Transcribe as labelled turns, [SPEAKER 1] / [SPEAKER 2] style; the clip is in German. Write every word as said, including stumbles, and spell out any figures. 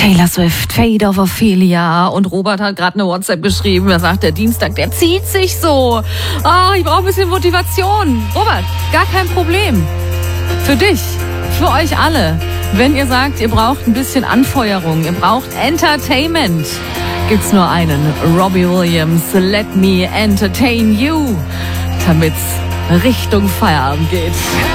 [SPEAKER 1] Taylor Swift, Fate of Ophelia. Und Robert hat gerade eine WhatsApp geschrieben. Er sagt, der Dienstag, der zieht sich so. Ah, ich brauche ein bisschen Motivation. Robert, gar kein Problem. Für dich, für euch alle. Wenn ihr sagt, ihr braucht ein bisschen Anfeuerung, ihr braucht Entertainment, gibt's nur einen. Robbie Williams, Let Me Entertain You, damit's Richtung Feierabend geht.